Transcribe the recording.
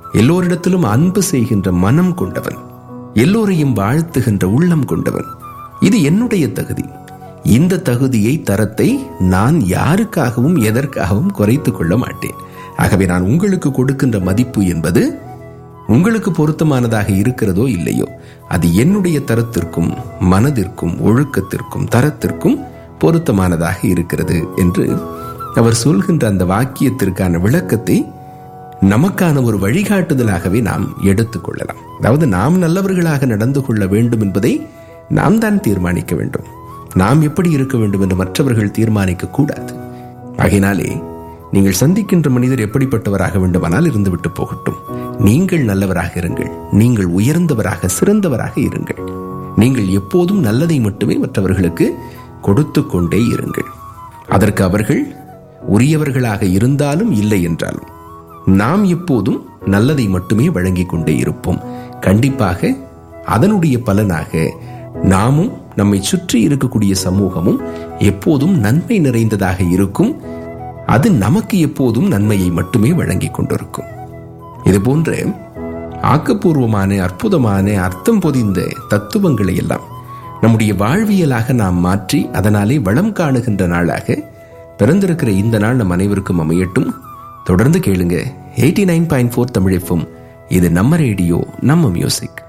எல்லோரிடத்திலும் அன்பு செய்கின்ற மனம் கொண்டவன், எல்லோரையும் வாழ்த்துகின்ற உள்ளம் கொண்டவன். இது என்னுடைய தகுதி. இந்த தகுதியை, தரத்தை நான் யாருக்காகவும் எதற்காகவும் குறைத்துக் கொள்ள மாட்டேன். ஆகவே நான் உங்களுக்கு கொடுக்கின்ற மதிப்பு என்பது உங்களுக்கு பொருத்தமானதாக இருக்கிறதோ இல்லையோ, அது என்னுடைய தரத்திற்கும் மனதிற்கும் ஒழுக்கத்திற்கும் தரத்திற்கும் பொருத்தமானதாக இருக்கிறது என்று அவர் சொல்கின்ற அந்த வாக்கியத்திற்கான விளக்கத்தை நமக்கான ஒரு வழிகாட்டுதலாகவே நாம் எடுத்துக்கொள்ளலாம். அதாவது நாம் நல்லவர்களாக நடந்து கொள்ள வேண்டும் என்பதை நாம் தான் தீர்மானிக்க வேண்டும். நாம் எப்படி இருக்க வேண்டும் என்று மற்றவர்கள் தீர்மானிக்க கூடாது. ஆகையினாலே நீங்கள் சந்திக்கின்ற மனிதர் எப்படிப்பட்டவராக வேண்டுமானால் இருந்துவிட்டு போகட்டும், நீங்கள் நல்லவராக இருங்கள். நீங்கள் உயர்ந்தவராக, சிறந்தவராக இருங்கள். நீங்கள் எப்போதும் நல்லதை மட்டுமே மற்றவர்களுக்கு கொடுத்து கொண்டே இருங்கள். அதற்கு அவர்கள் உரியவர்களாக இருந்தாலும் இல்லை என்றாலும் நாம் எப்போதும் நல்லதை மட்டுமே வழங்கிக் கொண்டே இருப்போம். கண்டிப்பாக அதனுடைய பலனாக நாமும் நம்மை சுற்றி இருக்கக்கூடிய சமூகமும் எப்போதும் நன்மை நிறைந்ததாக இருக்கும். அது நமக்கு எப்போதும் நன்மையை மட்டுமே வழங்கிக் கொண்டிருக்கும். இது போன்ற ஆக்கப்பூர்வமான, அற்புதமான, அர்த்தம் பொதிந்த தத்துவங்களை எல்லாம் நம்முடைய வாழ்வியலாக நாம் மாற்றி அதனாலே வளம் காணுகின்ற நாளாக பிறந்திருக்கிற இந்த நாள் நம் அனைவருக்கும் அமையட்டும். தொடர்ந்து கேளுங்க 89.4 தமிழ் FM. இது நம்ம ரேடியோ, நம்ம மியூசிக்.